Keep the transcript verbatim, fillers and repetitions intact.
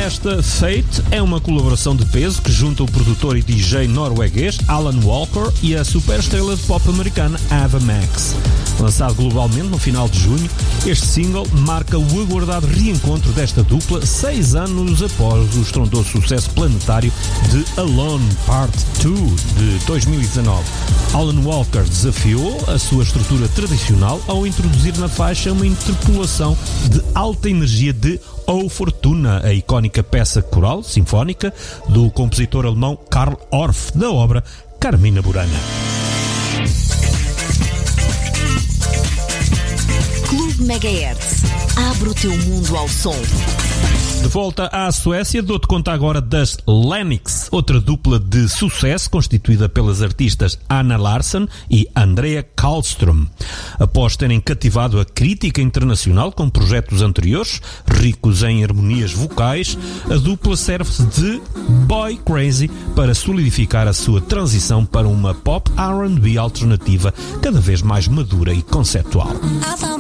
Esta Fate é uma colaboração de peso que junta o produtor e D J norueguês Alan Walker e a superestrela de pop americana Ava Max. Lançado globalmente no final de junho, este single marca o aguardado reencontro desta dupla seis anos após o estrondoso sucesso planetário de Alone Part dois de dois mil e dezanove. Alan Walker desafiou a sua estrutura tradicional ao introduzir na faixa uma interpolação de alta energia de O Fortuna, a icónica peça coral sinfónica do compositor alemão Karl Orff, da obra Carmina Burana. Clube Megahertz. Abre o teu mundo ao som. De volta à Suécia, dou-te conta agora das Lennox, outra dupla de sucesso constituída pelas artistas Anna Larsson e Andrea Karlström. Após terem cativado a crítica internacional com projetos anteriores, ricos em harmonias vocais, a dupla serve-se de Boy Crazy para solidificar a sua transição para uma pop R and B alternativa cada vez mais madura e conceptual.